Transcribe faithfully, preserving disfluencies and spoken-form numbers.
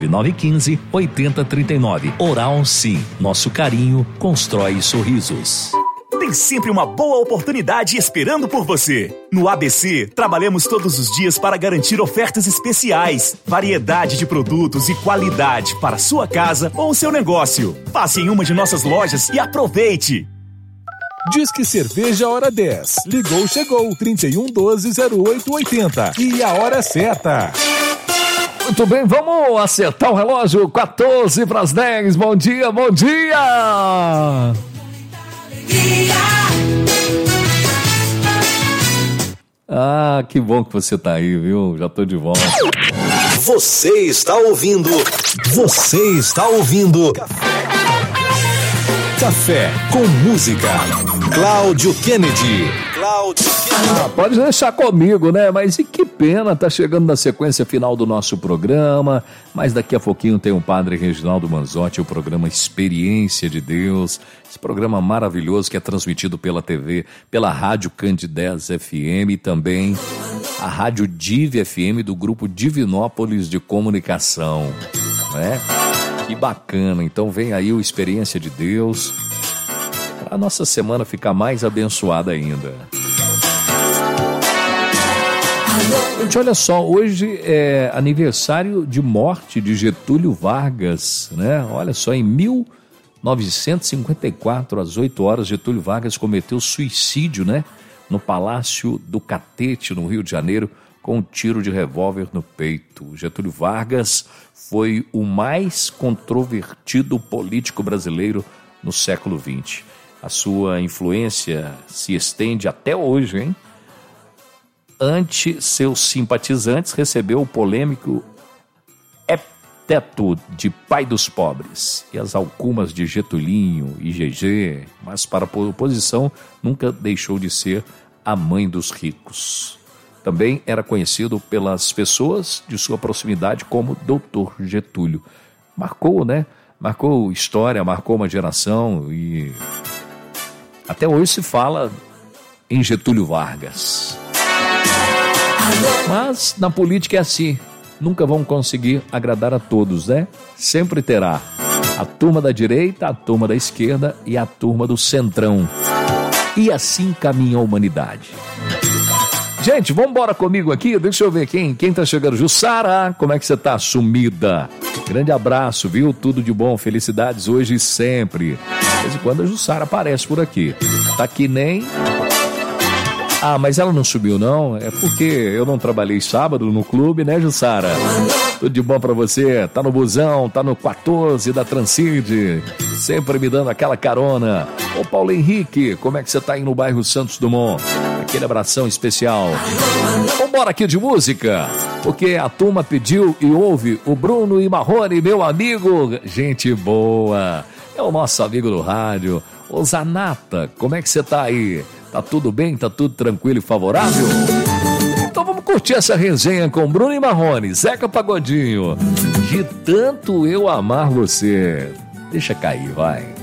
nove um cinco, oito zero três nove. Oral Sim, nosso carinho constrói sorrisos. Tem sempre uma boa oportunidade esperando por você. No A B C, trabalhamos todos os dias para garantir ofertas especiais, variedade de produtos e qualidade para sua casa ou seu negócio. Passe em uma de nossas lojas e aproveite. Disque Cerveja Hora dez. Ligou, chegou. trinta e um, doze, zero oito, oitenta. E a hora certa. Muito bem, vamos acertar o relógio. quatorze para as dez. Bom dia, bom dia. Ah, que bom que você tá aí, viu? Já tô de volta. Você está ouvindo. Você está ouvindo. Café com música. Cláudio Kennedy. Cláudio Kennedy. Ah, pode deixar comigo, né? Mas e que pena, tá chegando na sequência final do nosso programa. Mas daqui a pouquinho tem o padre Reginaldo Manzotti, o programa Experiência de Deus. Esse programa maravilhoso que é transmitido pela T V, pela Rádio Candidez F M e também a Rádio Div F M do Grupo Divinópolis de Comunicação, né? Que bacana, então vem aí o Experiência de Deus, para a nossa semana ficar mais abençoada ainda. Gente, olha só, hoje é aniversário de morte de Getúlio Vargas, né? Olha só, em mil novecentos e cinquenta e quatro, às oito horas, Getúlio Vargas cometeu suicídio, né? No Palácio do Catete, no Rio de Janeiro, com um tiro de revólver no peito. Getúlio Vargas foi o mais controvertido político brasileiro no século vinte. A sua influência se estende até hoje, hein? Ante seus simpatizantes, recebeu o polêmico epíteto de pai dos pobres e as alcumas de Getulinho e G G, mas para a oposição nunca deixou de ser a mãe dos ricos. Também era conhecido pelas pessoas de sua proximidade como doutor Getúlio. Marcou, né? Marcou história, marcou uma geração e até hoje se fala em Getúlio Vargas. Mas na política é assim, nunca vão conseguir agradar a todos, né? Sempre terá a turma da direita, a turma da esquerda e a turma do centrão. E assim caminha a humanidade. Gente, vamos embora comigo aqui, deixa eu ver quem, quem tá chegando. Jussara, como é que você tá? Sumida. Grande abraço, viu? Tudo de bom, felicidades hoje e sempre. De vez em quando a Jussara aparece por aqui. Tá que nem... Ah, mas ela não subiu não? É porque eu não trabalhei sábado no clube, né, Jussara? Tudo de bom pra você. Tá no busão, tá no quatorze da Transcid, sempre me dando aquela carona. Ô Paulo Henrique, como é que você tá aí no bairro Santos Dumont? Aquele abração especial. Vambora aqui de música, porque a turma pediu e ouve o Bruno e Marrone, meu amigo. Gente boa, é o nosso amigo do rádio. Ô Zanata, como é que você tá aí? Tá tudo bem? Tá tudo tranquilo e favorável? Então vamos curtir essa resenha com Bruno e Marrone, Zeca Pagodinho. De tanto eu amar você. Deixa cair, vai.